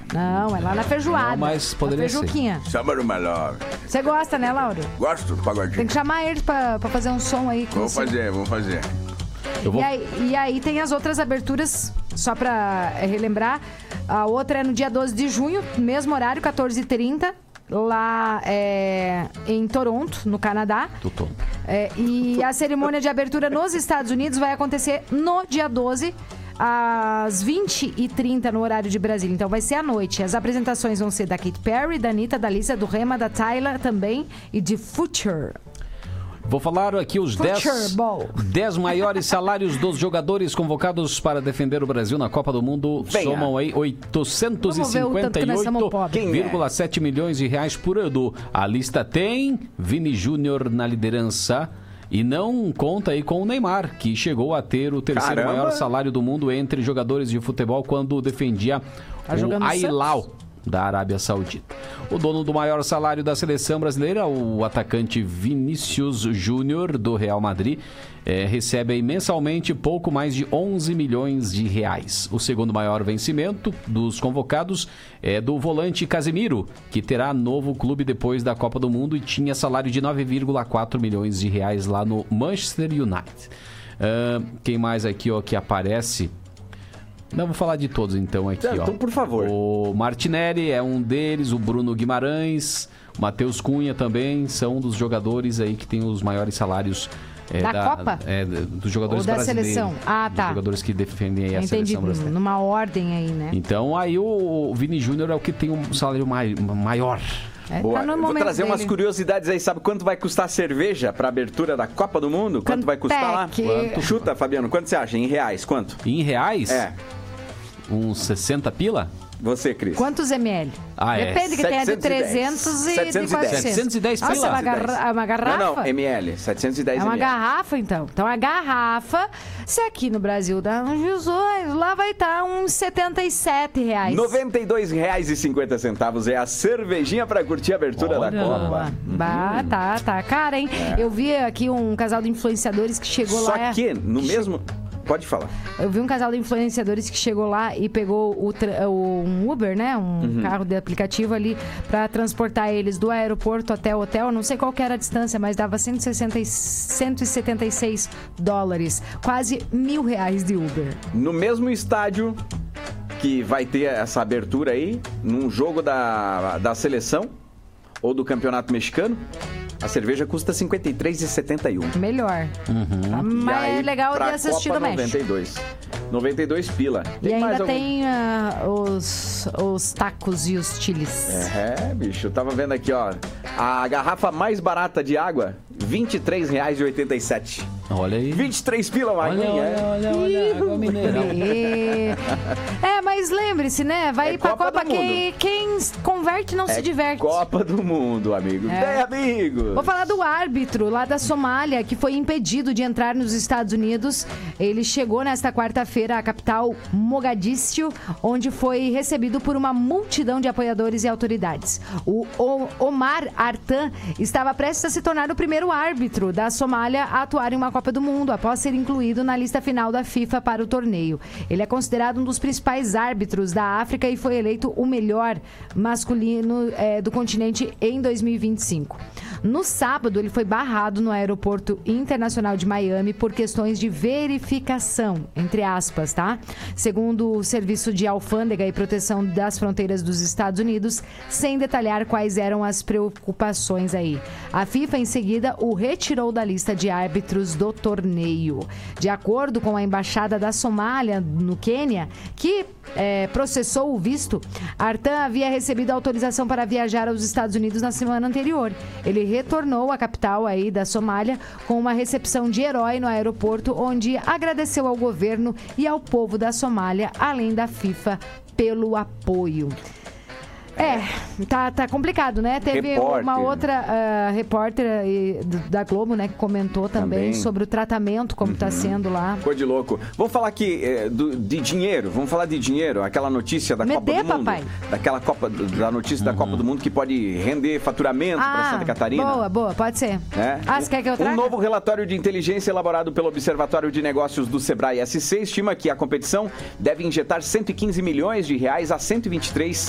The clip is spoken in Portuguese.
Não, é lá na feijoada. Não, mas poderia ser. Feijuquinha. Sábado melhor. Você gosta, né, Lauro? Gosto do pagodinho. Tem que chamar eles pra fazer um som aí. Vamos fazer. E aí tem as outras aberturas, só pra relembrar. A outra é no dia 12 de junho, mesmo horário, 14h30. Lá em Toronto, no Canadá. E a cerimônia de abertura nos Estados Unidos vai acontecer no dia 12, às 20h30 no horário de Brasília. Então vai ser à noite. As apresentações vão ser da Katy Perry, da Anitta, da Lisa, do Rema, da Tyla também e de Future. Vou falar aqui os 10 maiores salários dos jogadores convocados para defender o Brasil na Copa do Mundo. Somam aí 858,7 milhões de reais por ano. A lista tem Vini Júnior na liderança e não conta aí com o Neymar, que chegou a ter o terceiro maior salário do mundo entre jogadores de futebol quando defendia o Al-Hilal da Arábia Saudita. O dono do maior salário da seleção brasileira, o atacante Vinícius Júnior, do Real Madrid, recebe aí mensalmente pouco mais de 11 milhões de reais. O segundo maior vencimento dos convocados é do volante Casemiro, que terá novo clube depois da Copa do Mundo e tinha salário de 9,4 milhões de reais lá no Manchester United. Quem mais aqui que aparece? Não, vou falar de todos então aqui, Então, por favor. O Martinelli é um deles, o Bruno Guimarães, o Matheus Cunha também, são dos jogadores aí que tem os maiores salários da Copa? Dos jogadores ou da brasileiros. Seleção? Tá. Dos jogadores que defendem aí a seleção brasileira. Numa ordem aí, né? Então, aí o Vini Júnior é o que tem um salário maior. Boa. Tá Vou trazer umas curiosidades aí. Sabe quanto vai custar a cerveja para a abertura da Copa do Mundo? Quanto vai custar lá? Quanto? Chuta, Fabiano. Quanto você acha? Em reais, quanto? Em reais? Uns 60 pila? Você, Cris. Quantos ml? Depende, que tem a de 300 e de 400. 710 pila? Nossa, é uma garrafa? Não, ml. 710 ml. É uma garrafa, então. Então, a garrafa, se aqui no Brasil dá uns 18, lá vai estar uns R$77. R$92,50 é a cervejinha pra curtir a abertura da Copa. Tá. Cara, hein? Eu vi aqui um casal de influenciadores que chegou lá... Só que, no mesmo... Pode falar. Eu vi um casal de influenciadores que chegou lá e pegou um Uber, né? Um carro de aplicativo ali pra transportar eles do aeroporto até o hotel. Não sei qual que era a distância, mas dava $176. Quase R$1.000 de Uber. No mesmo estádio que vai ter essa abertura aí, num jogo da seleção ou do Campeonato Mexicano, a cerveja custa R$53,71. Melhor. Mas é legal de assistir do México. 92 pila. E ainda tem os tacos e os chiles. Bicho, eu tava vendo aqui, a garrafa mais barata de água, R$23,87. Olha aí. 23 pila, Maguinha. Olha, água mineral. Mas lembre-se, né? Vai ir pra Copa quem converte não se diverte. Copa do Mundo, amigo. Amigo. Vou falar do árbitro lá da Somália, que foi impedido de entrar nos Estados Unidos. Ele chegou nesta quarta-feira à capital Mogadíscio, onde foi recebido por uma multidão de apoiadores e autoridades. O Omar Artan estava prestes a se tornar o primeiro árbitro da Somália a atuar em uma Copa do Mundo, após ser incluído na lista final da FIFA para o torneio. Ele é considerado um dos principais árbitros da África e foi eleito o melhor masculino do continente em 2025. No sábado, ele foi barrado no aeroporto internacional de Miami por questões de verificação, entre aspas, tá? Segundo o Serviço de Alfândega e Proteção das Fronteiras dos Estados Unidos, sem detalhar quais eram as preocupações aí. A FIFA, em seguida, o retirou da lista de árbitros do torneio. De acordo com a Embaixada da Somália, no Quênia, que processou o visto, Artan havia recebido autorização para viajar aos Estados Unidos na semana anterior. Ele retornou à capital aí da Somália com uma recepção de herói no aeroporto, onde agradeceu ao governo e ao povo da Somália, além da FIFA, pelo apoio. Tá complicado, né? Teve uma outra repórter da Globo, né, que comentou também sobre o tratamento, como tá sendo lá. Ficou de louco. Vamos falar aqui de dinheiro. Vamos falar de dinheiro. Aquela notícia da Copa do Mundo. Papai. Da notícia da Copa do Mundo que pode render faturamento para Santa Catarina. Boa, pode ser. Você quer que eu traga? Um novo relatório de inteligência elaborado pelo Observatório de Negócios do Sebrae SC estima que a competição deve injetar R$115 milhões a 123